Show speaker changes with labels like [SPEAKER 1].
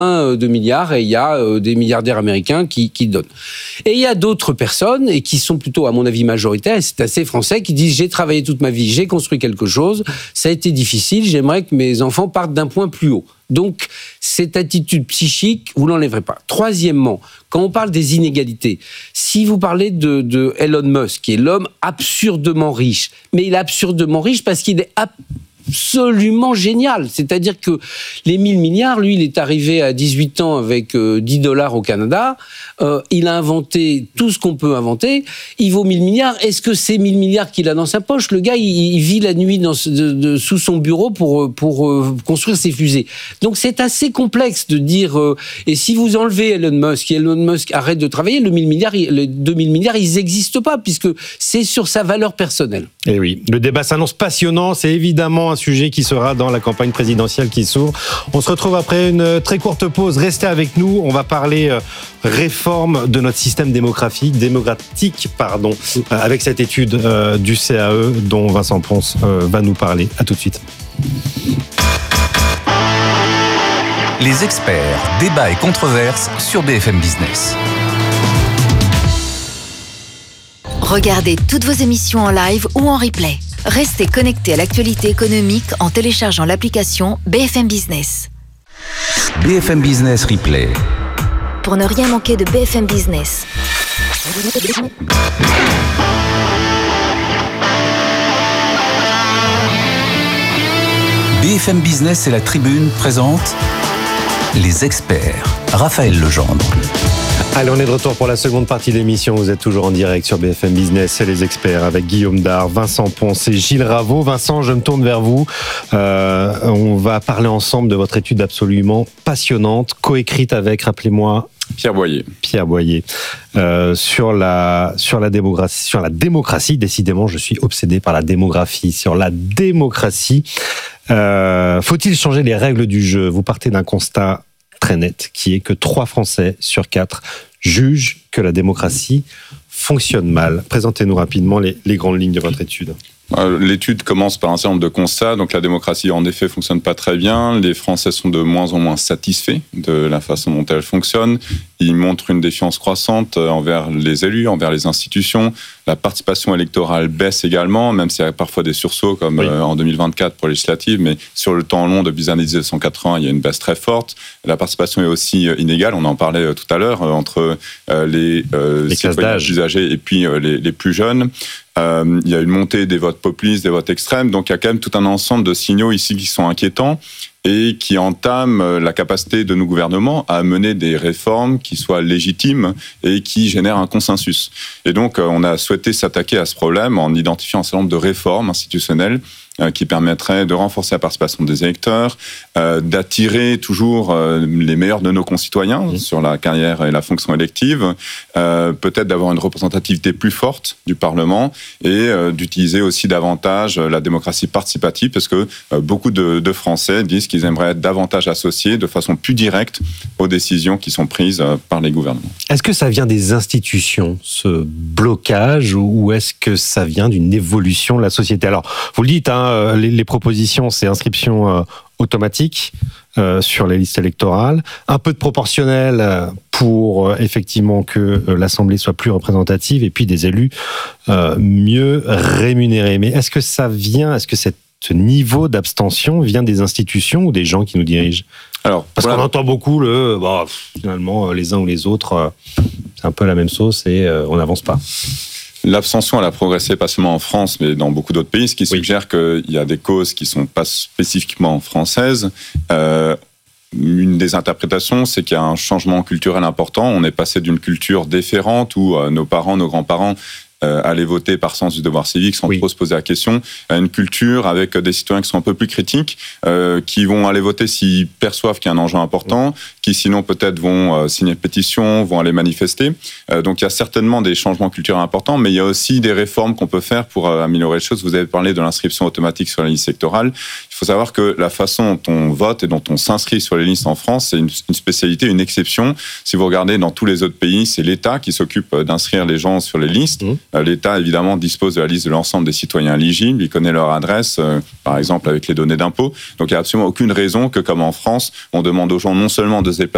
[SPEAKER 1] de milliards et il y a des milliardaires américains qui donnent. Et il y a d'autres personnes, et qui sont plutôt, à mon avis, majoritaires, et c'est assez français, qui disent « j'ai travaillé toute ma vie, j'ai construit quelque chose, ça a été difficile, j'aimerais que mes enfants partent d'un point plus haut ». Donc, cette attitude psychique, vous ne l'enlèverez pas. Troisièmement, quand on parle des inégalités, si vous parlez de Elon Musk, qui est l'homme absurdement riche, mais il est absurdement riche parce qu'il est absolument génial. C'est-à-dire que les 1000 milliards, lui, il est arrivé à 18 ans avec $10 au Canada. Il a inventé tout ce qu'on peut inventer. Il vaut 1000 milliards. Est-ce que c'est 1000 milliards qu'il a dans sa poche ? Le gars, il vit la nuit sous son bureau pour construire ses fusées. Donc, c'est assez complexe de dire... et si vous enlevez Elon Musk arrête de travailler, les 2000 milliards, ils n'existent pas, puisque c'est sur sa valeur personnelle.
[SPEAKER 2] Et oui, le débat s'annonce passionnant. C'est évidemment un sujet qui sera dans la campagne présidentielle qui s'ouvre. On se retrouve après une très courte pause. Restez avec nous. On va parler réforme de notre système démocratique, avec cette étude du CAE dont Vincent Ponce va nous parler. À tout de suite.
[SPEAKER 3] Les experts, débats et controverses sur BFM Business.
[SPEAKER 4] Regardez toutes vos émissions en live ou en replay. Restez connectés à l'actualité économique en téléchargeant l'application BFM Business.
[SPEAKER 3] BFM Business Replay.
[SPEAKER 4] Pour ne rien manquer de BFM Business.
[SPEAKER 3] BFM Business et la Tribune présentent les experts. Raphaël Legendre.
[SPEAKER 2] Allez, on est de retour pour la seconde partie de l'émission. Vous êtes toujours en direct sur BFM Business, c'est les experts avec Guillaume Dard, Vincent Ponce et Gilles Raveau. Vincent, je me tourne vers vous. On va parler ensemble de votre étude absolument passionnante, coécrite avec, rappelez-moi,
[SPEAKER 5] Pierre Boyer.
[SPEAKER 2] Sur la démocratie. Décidément, je suis obsédé par la démographie. Sur la démocratie, faut-il changer les règles du jeu ? Vous partez d'un constat très net, qui est que 3 Français sur 4 jugent que la démocratie fonctionne mal. Présentez-nous rapidement les grandes lignes de votre étude.
[SPEAKER 5] L'étude commence par un certain nombre de constats. Donc la démocratie, en effet, fonctionne pas très bien. Les Français sont de moins en moins satisfaits de la façon dont elle fonctionne. Ils montrent une défiance croissante envers les élus, envers les institutions. La participation électorale baisse également, même s'il y a parfois des sursauts, comme en 2024 pour les législatives. Mais sur le temps long, depuis les années 1980, il y a une baisse très forte. La participation est aussi inégale. On en parlait tout à l'heure, entre les citoyens plus âgés et puis les plus jeunes. Il y a une montée des votes populistes, des votes extrêmes, donc il y a quand même tout un ensemble de signaux ici qui sont inquiétants et qui entament la capacité de nos gouvernements à mener des réformes qui soient légitimes et qui génèrent un consensus. Et donc on a souhaité s'attaquer à ce problème en identifiant un certain nombre de réformes institutionnelles qui permettrait de renforcer la participation des électeurs, d'attirer toujours les meilleurs de nos concitoyens sur la carrière et la fonction élective, peut-être d'avoir une représentativité plus forte du Parlement et d'utiliser aussi davantage la démocratie participative, parce que beaucoup de Français disent qu'ils aimeraient être davantage associés de façon plus directe aux décisions qui sont prises par les gouvernements.
[SPEAKER 2] Est-ce que ça vient des institutions, ce blocage, ou est-ce que ça vient d'une évolution de la société ? Alors, vous le dites, les propositions, c'est inscription automatique sur les listes électorales, un peu de proportionnel pour effectivement que l'Assemblée soit plus représentative, et puis des élus mieux rémunérés. Mais est-ce que ce niveau d'abstention vient des institutions ou des gens qui nous dirigent ? Alors, parce qu'on entend beaucoup finalement, les uns ou les autres, c'est un peu la même sauce et on n'avance pas.
[SPEAKER 5] L'abstention, elle a progressé pas seulement en France, mais dans beaucoup d'autres pays, ce qui suggère qu'il y a des causes qui ne sont pas spécifiquement françaises. Une des interprétations, c'est qu'il y a un changement culturel important. On est passé d'une culture déférente où nos parents, nos grands-parents aller voter par sens du devoir civique sans trop se poser la question, à une culture avec des citoyens qui sont un peu plus critiques, qui vont aller voter s'ils perçoivent qu'il y a un enjeu important, qui sinon peut-être vont signer une pétition, vont aller manifester. Donc il y a certainement des changements culturels importants, mais il y a aussi des réformes qu'on peut faire pour améliorer les choses. Vous avez parlé de l'inscription automatique sur la liste électorale. Il faut savoir que la façon dont on vote et dont on s'inscrit sur les listes en France, c'est une spécialité, une exception. Si vous regardez dans tous les autres pays, c'est l'État qui s'occupe d'inscrire les gens sur les listes. L'État, évidemment, dispose de la liste de l'ensemble des citoyens éligibles. Il connaît leur adresse, par exemple, avec les données d'impôts. Donc, il n'y a absolument aucune raison que, comme en France, on demande aux gens non seulement de se déplacer